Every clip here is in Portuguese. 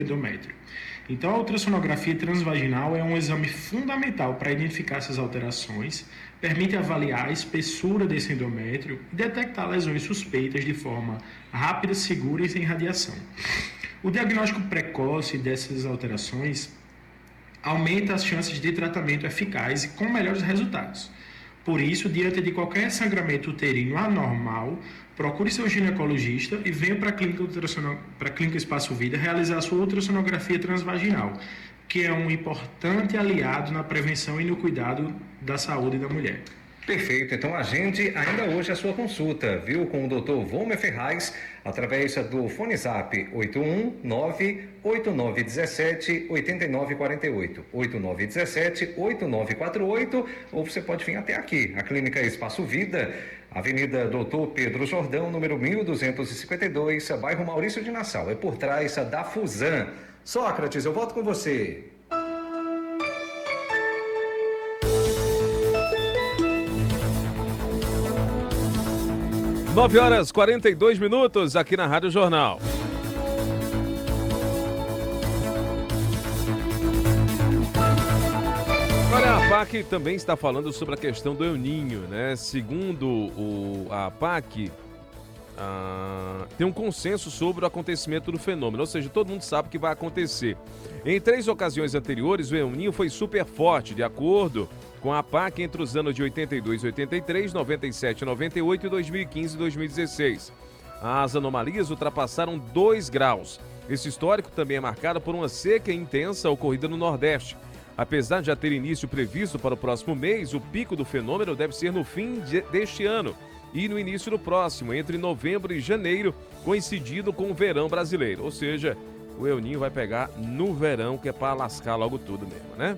endométrio. Então, a ultrassonografia transvaginal é um exame fundamental para identificar essas alterações, permite avaliar a espessura desse endométrio e detectar lesões suspeitas de forma rápida, segura e sem radiação. O diagnóstico precoce dessas alterações aumenta as chances de tratamento eficaz e com melhores resultados. Por isso, diante de qualquer sangramento uterino anormal, procure seu ginecologista e venha para a Clínica Espaço Vida realizar a sua ultrassonografia transvaginal, que é um importante aliado na prevenção e no cuidado da saúde da mulher. Perfeito, então agende ainda hoje a sua consulta, viu, com o Dr. Volmer Ferraz, através do fone zap 819-8917-8948, 8917-8948, ou você pode vir até aqui, a Clínica Espaço Vida, Avenida Doutor Pedro Jordão, número 1252, bairro Maurício de Nassau, é por trás da Fusan. Sócrates, eu volto com você. 9h42 aqui na Rádio Jornal. Olha, a APAC também está falando sobre a questão do El Niño, né? Segundo a APAC, tem um consenso sobre o acontecimento do fenômeno, ou seja, todo mundo sabe que vai acontecer. Em 3 ocasiões anteriores, o El Niño foi super forte, de acordo com a APAC, entre os anos de 82 e 83, 97 e 98 e 2015 e 2016. As anomalias ultrapassaram 2 graus. Esse histórico também é marcado por uma seca intensa ocorrida no Nordeste. Apesar de já ter início previsto para o próximo mês, o pico do fenômeno deve ser no fim deste ano e no início do próximo, entre novembro e janeiro, coincidindo com o verão brasileiro. Ou seja, o El Niño vai pegar no verão, que é para lascar logo tudo mesmo, né?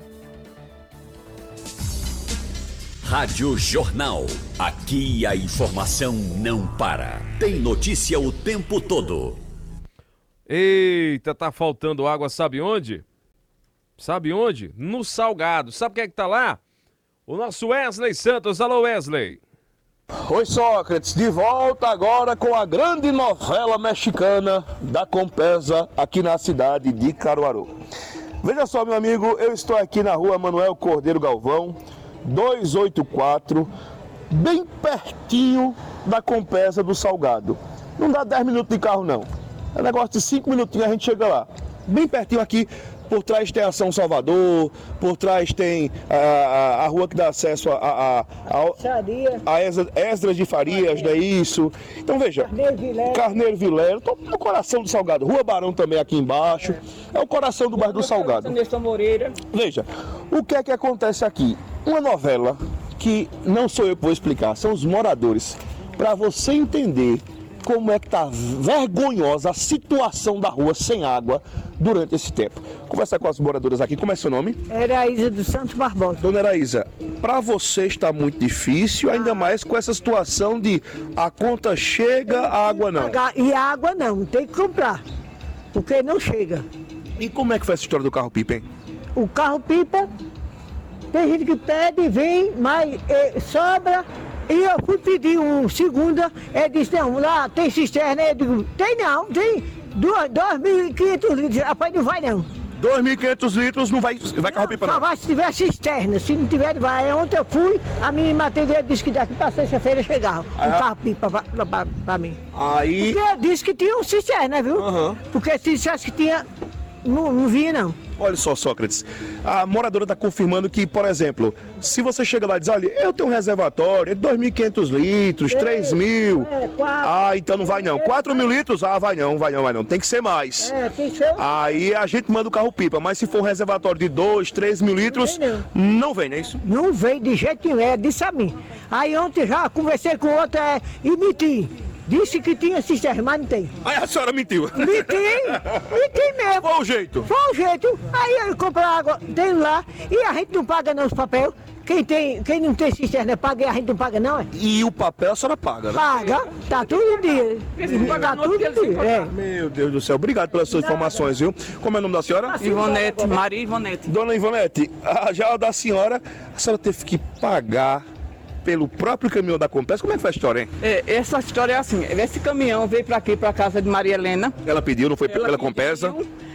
Rádio Jornal. Aqui a informação não para. Tem notícia o tempo todo. Eita, tá faltando água, sabe onde? Sabe onde? No Salgado. Sabe quem é que tá lá? O nosso Wesley Santos. Alô, Wesley. Oi, Sócrates, de volta agora com a grande novela mexicana da Compesa aqui na cidade de Caruaru. Veja só, meu amigo, eu estou aqui na rua Manuel Cordeiro Galvão, 284, bem pertinho da Compesa do Salgado. Não dá 10 minutos de carro, não. É um negócio de 5 minutinhos a gente chega lá. Bem pertinho aqui. Por trás tem a São Salvador, por trás tem a rua que dá acesso a Esdras de Farias, não é isso? Então veja, Carneiro Vilela, estou no coração do Salgado, Rua Barão também aqui embaixo, é o coração do bairro do Salgado. Veja, o que é que acontece aqui? Uma novela que não sou eu que vou explicar, são os moradores, para você entender como é que está vergonhosa a situação da rua sem água durante esse tempo. Conversar com as moradoras aqui, como é seu nome? Eraísa dos Santos Barbosa. Dona Eraísa, para você está muito difícil, ainda mais com essa situação de a conta chega, a água não. E a água não, tem que comprar, porque não chega. E como é que foi essa história do carro-pipa, hein? O carro-pipa, tem gente que pede, vem, mas sobra. E eu fui pedir um segunda, ele disse, não, lá tem cisterna, eu digo, tem não, tem 2.500 litros, rapaz, não vai não. 2.500 litros não vai carro-pipa não? Só vai se tiver cisterna, se não tiver, vai. Ontem eu fui, a minha matéria disse que daqui para sexta-feira chegava um carro-pipa para mim. Aí... Porque eu disse que tinha um cisterna, viu? Porque se dissesse que tinha, não vinha não. Olha só, Sócrates, a moradora está confirmando que, por exemplo, se você chega lá e diz, olha, eu tenho um reservatório de 2.500 litros, 3.000, então não vai não. 4.000 litros, vai não, tem que ser mais. Tem que ser. Aí a gente manda o carro-pipa, mas se for um reservatório de 2, 3.000 litros, não vem, não é isso? Não vem de jeito nenhum, disse a mim. Aí ontem já conversei com outra e menti. Disse que tinha cisterna, mas não tem. Aí a senhora mentiu. Menti mesmo. Qual o jeito? Foi o jeito. Aí eu compro água, tem lá, e a gente não paga não os papéis. Quem não tem cisterna paga e a gente não paga não, é? E o papel a senhora paga, né? Paga, tá tudo dia. Tá tudo dia, Meu Deus do céu, obrigado pelas suas informações, viu? Como é o nome da senhora? Ivonete, Maria Ivonete. Dona Ivonete, já da senhora, a senhora teve que pagar pelo próprio caminhão da Compesa. Como é que foi a história, hein? Essa história é assim, esse caminhão veio para aqui, para casa de Maria Helena. Ela pediu, não foi pela Compesa?